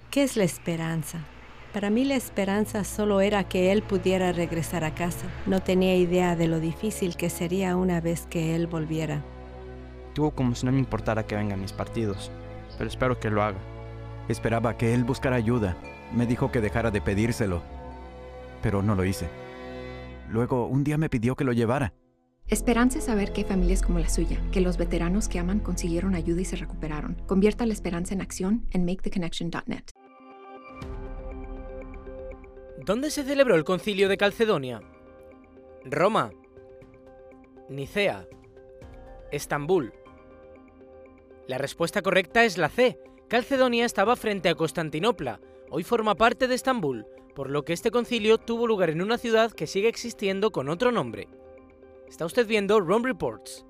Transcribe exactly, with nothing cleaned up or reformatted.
¿Qué es la esperanza? Para mí la esperanza solo era que él pudiera regresar a casa. No tenía idea de lo difícil que sería una vez que él volviera. Tuvo como si no me importara que vengan mis partidos, pero espero que lo haga. Esperaba que él buscara ayuda. Me dijo que dejara de pedírselo, pero no lo hice. Luego, un día me pidió que lo llevara. Esperanza es saber que hay familias como la suya, que los veteranos que aman consiguieron ayuda y se recuperaron. Convierta la esperanza en acción en make the connection punto net. ¿Dónde se celebró el Concilio de Calcedonia? Roma, Nicea, Estambul. La respuesta correcta es la C. Calcedonia estaba frente a Constantinopla, hoy forma parte de Estambul, por lo que este concilio tuvo lugar en una ciudad que sigue existiendo con otro nombre. Está usted viendo Rome Reports.